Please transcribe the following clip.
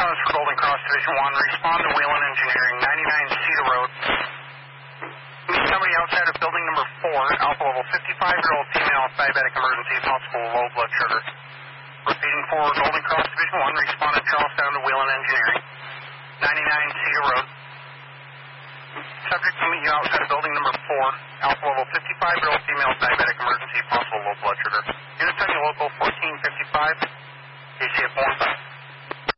is for Golden Cross Division 1. Respond to Wheeling Engineering, 99 Cedar Road. Meet somebody outside of building number 4, alpha level 55-year-old female, diabetic emergency, possible low blood sugar. Repeating for Golden Cross Division 1. Respond to Charlestown to Wheeling Engineering, 99 Cedar Road. Subject will meet you outside of building number 4, alpha level 55-year-old female, diabetic emergency, possible low blood sugar. Units on your local 1455, KCF 1.